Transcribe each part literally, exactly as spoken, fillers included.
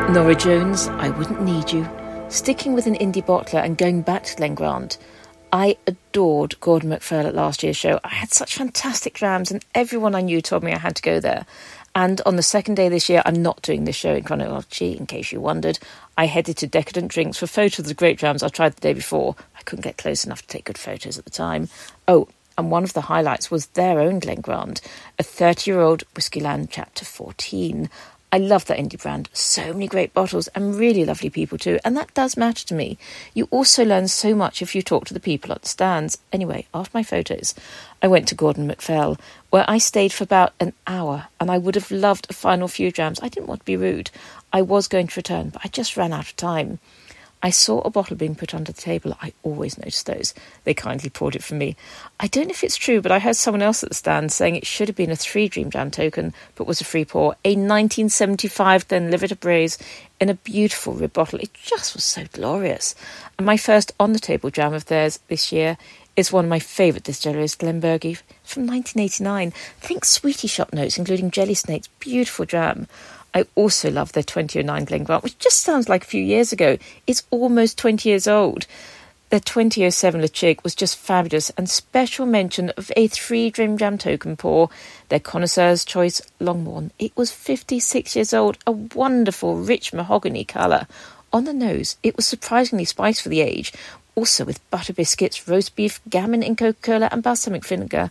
Norah Jones, I Wouldn't Need You. Sticking with an indie bottler and going back to Glen Grant, I adored Gordon MacPhail at last year's show. I had such fantastic drams and everyone I knew told me I had to go there. And on the second day this year, I'm not doing this show in chronology, in case you wondered. I headed to Decadent Drinks for photos of the great drams I tried the day before. I couldn't get close enough to take good photos at the time. Oh, and one of the highlights was their own Glen Grant, a thirty-year-old Whiskeyland Chapter fourteen. I love that indie brand. So many great bottles and really lovely people too. And that does matter to me. You also learn so much if you talk to the people at the stands. Anyway, after my photos, I went to Gordon MacPhail, where I stayed for about an hour. And I would have loved a final few drams. I didn't want to be rude. I was going to return, but I just ran out of time. I saw a bottle being put under the table. I always notice those. They kindly poured it for me. I don't know if it's true, but I heard someone else at the stand saying it should have been a three Dream Jam token, but was a free pour. A nineteen seventy-five Glenlivet Braze in a beautiful rib bottle. It just was so glorious. And my first on-the-table jam of theirs this year is one of my favourite distilleries, Glenbergie, from nineteen eighty-nine. Think Sweetie Shop notes, including Jelly Snake's beautiful jam. I also love their twenty oh nine Glen Grant, which just sounds like a few years ago. It's almost twenty years old. Their twenty oh seven Le Chig was just fabulous, and special mention of a three Dream Jam token pour, their Connoisseur's Choice Longmorn. It was fifty-six years old, a wonderful rich mahogany colour. On the nose, it was surprisingly spiced for the age, also with butter biscuits, roast beef, gammon in Coca-Cola and balsamic vinegar.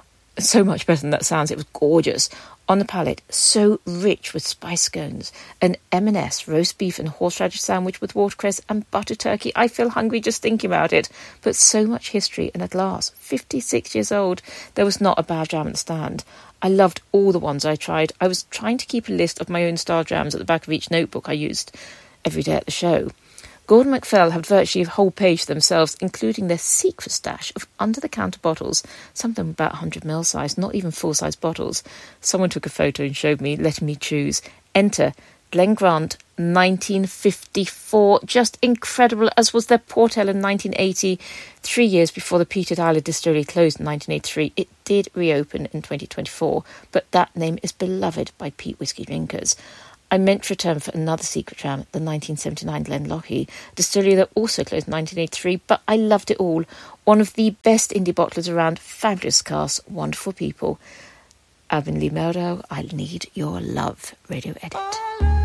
So much better than that sounds. It was gorgeous. On the palate, so rich with spice scones, an M and S roast beef and horseradish sandwich with watercress and butter turkey. I feel hungry just thinking about it. But so much history and at last, fifty-six years old, there was not a bad jam at the stand. I loved all the ones I tried. I was trying to keep a list of my own style jams at the back of each notebook I used every day at the show. Gordon MacPhail had virtually a whole page to themselves, including their secret stash of under-the-counter bottles, some of them about one hundred ml size, not even full-size bottles. Someone took a photo and showed me, letting me choose. Enter Glen Grant nineteen fifty-four. Just incredible, as was their Portel in nineteen eighty, three years before the Peter Tyler distillery closed in nineteen eighty-three. It did reopen in twenty twenty-four, but that name is beloved by peat whisky drinkers. I meant to return for another secret jam, the nineteen seventy-nine Glenlochy, distillery that also closed in nineteen eighty-three, but I loved it all. One of the best indie bottlers around, fabulous cast, wonderful people. Alvin Lee Meldau, I Need Your Love, radio edit.